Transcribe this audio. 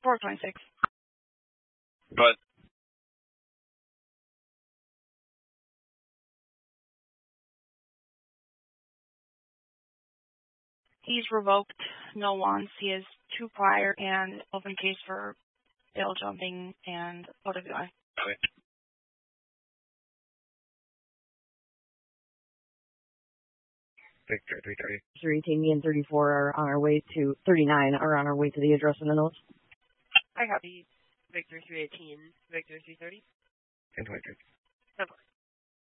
426. But he's revoked no wants. He has 2 prior and open case for bail jumping and OWI. okay. Victor 330. 18, me and 34 are on our way to 39 are on our way to the address in the notes. I copy Victor 318, Victor 330. 1023. 10